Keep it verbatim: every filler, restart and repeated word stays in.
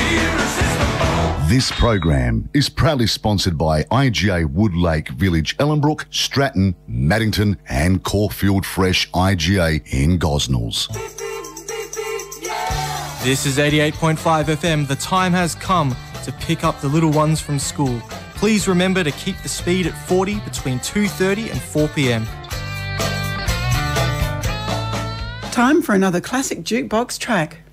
This program is proudly sponsored by I G A Woodlake Village, Ellenbrook, Stratton, Maddington and Caulfield Fresh I G A in Gosnells. This is eighty-eight point five F M. The time has come to pick up the little ones from school. Please remember to keep the speed at forty between two thirty and four p m. Time for another classic jukebox track.